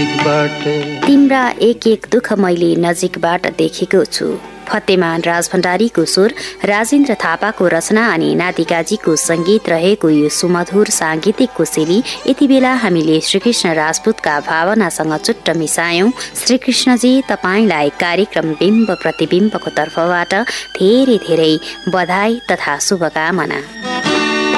नजिकबाट तिम्रा एक एक दुःख मैले नजिकबाट देखेको छु। फतेमान राज भण्डारीको स्वर, राजेन्द्र थापाको रचना अनि नादिकाजीको संगीत रहेको यो सुमधुर सांगीतिक कोसेली यति बेला हामीले श्रीकृष्ण राजपूतका भावनासँग चुट्ट मिसायौं। श्रीकृष्णजी, तपाईलाई कार्यक्रम बिम्ब प्रतिबिम्बको तर्फबाट धेरै धेरै बधाई तथा शुभकामना।